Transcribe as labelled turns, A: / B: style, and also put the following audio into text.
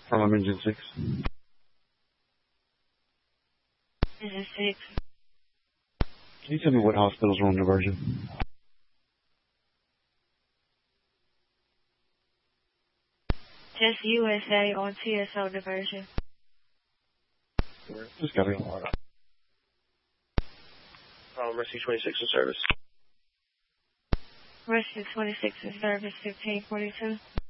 A: From Engine 6.
B: Engine 6.
A: Can you tell me what hospitals are on diversion?
B: Just USA on TSO diversion.
A: Just got it on. Rescue 26 in service.
B: Rescue 26 in service, 1542.